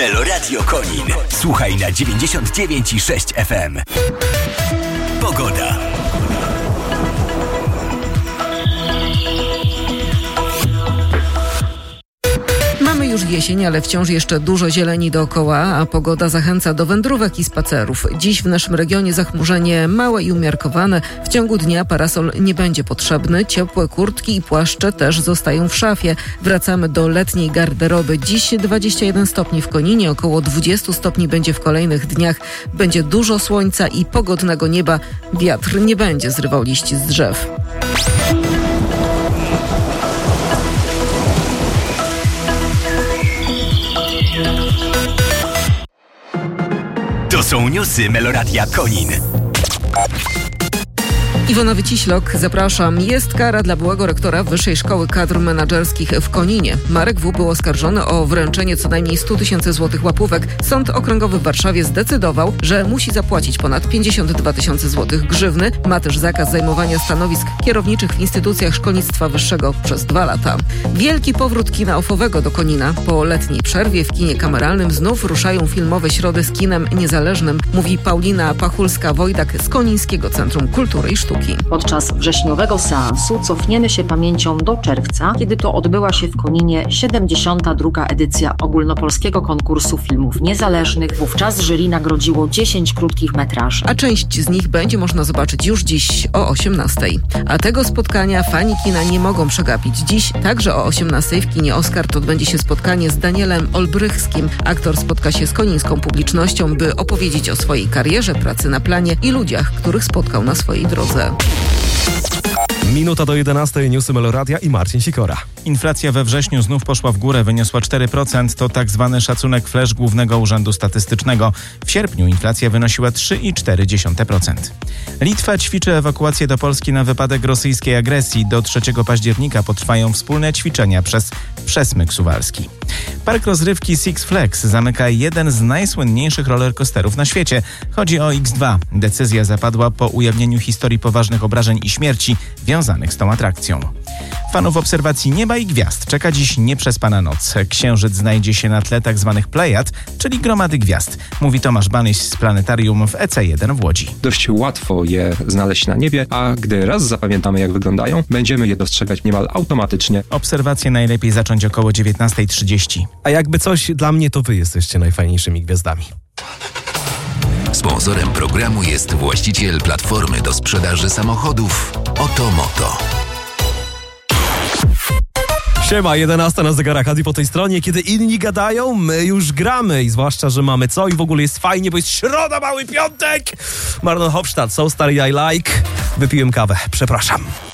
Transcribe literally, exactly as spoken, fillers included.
Meloradio Konin. Słuchaj na dziewięćdziesiąt dziewięć i sześć F M. Pogoda. Mamy już jesień, ale wciąż jeszcze dużo zieleni dookoła, a pogoda zachęca do wędrówek i spacerów. Dziś w naszym regionie zachmurzenie małe i umiarkowane. W ciągu dnia parasol nie będzie potrzebny. Ciepłe kurtki i płaszcze też zostają w szafie. Wracamy do letniej garderoby. Dziś dwadzieścia jeden stopni w Koninie, około dwadzieścia stopni będzie w kolejnych dniach. Będzie dużo słońca i pogodnego nieba. Wiatr nie będzie zrywał liści z drzew. To są newsy Meloradia Konin. Iwona Wyciślok, zapraszam. Jest kara dla byłego rektora Wyższej Szkoły Kadr Menedżerskich w Koninie. Marek W. był oskarżony o wręczenie co najmniej sto tysięcy złotych łapówek. Sąd Okręgowy w Warszawie zdecydował, że musi zapłacić ponad pięćdziesiąt dwa tysiące złotych grzywny. Ma też zakaz zajmowania stanowisk kierowniczych w instytucjach szkolnictwa wyższego przez dwa lata. Wielki powrót kina ofowego do Konina. Po letniej przerwie w kinie kameralnym znów ruszają filmowe środy z kinem niezależnym, mówi Paulina Pachulska-Wojdak z Konińskiego Centrum Kultury i Sztuki. Podczas wrześniowego seansu cofniemy się pamięcią do czerwca, kiedy to odbyła się w Koninie siedemdziesiąta druga edycja ogólnopolskiego konkursu filmów niezależnych. Wówczas jury nagrodziło dziesięć krótkich metraży. A część z nich będzie można zobaczyć już dziś o osiemnastej. A tego spotkania fani kina nie mogą przegapić. Dziś także o osiemnastej w kinie Oskart odbędzie się spotkanie z Danielem Olbrychskim. Aktor spotka się z konińską publicznością, by opowiedzieć o swojej karierze, pracy na planie i ludziach, których spotkał na swojej drodze. Minuta do jedenastej, newsy Meloradia i Marcin Sikora. Inflacja we wrześniu znów poszła w górę, wyniosła cztery procent. To tak zwany szacunek flash Głównego Urzędu Statystycznego. W sierpniu inflacja wynosiła trzy przecinek cztery procent. Litwa ćwiczy ewakuację do Polski na wypadek rosyjskiej agresji. Do trzeciego października potrwają wspólne ćwiczenia przez Przesmyk Suwalski. Park rozrywki Six Flags zamyka jeden z najsłynniejszych rollercoasterów na świecie. Chodzi o X dwa. Decyzja zapadła po ujawnieniu historii poważnych obrażeń i śmierci wiązanych z tą atrakcją. Fanów obserwacji nieba i gwiazd czeka dziś nieprzespana noc. Księżyc znajdzie się na tle tzw. plejad, czyli gromady gwiazd, mówi Tomasz Banyś z planetarium w E C jeden w Łodzi. Dość łatwo je znaleźć na niebie, a gdy raz zapamiętamy, jak wyglądają, będziemy je dostrzegać niemal automatycznie. Obserwacje najlepiej zacząć około dziewiętnasta trzydzieści. A jakby coś, dla mnie to wy jesteście najfajniejszymi gwiazdami. Sponsorem programu jest właściciel platformy do sprzedaży samochodów Otomoto. Siema, jedenasta na zegarach, a po tej stronie, kiedy inni gadają, my już gramy i zwłaszcza, że mamy co i w ogóle jest fajnie, bo jest środa, mały piątek! Marlon Hofstadt, So Starry I Like. Wypiłem kawę, przepraszam.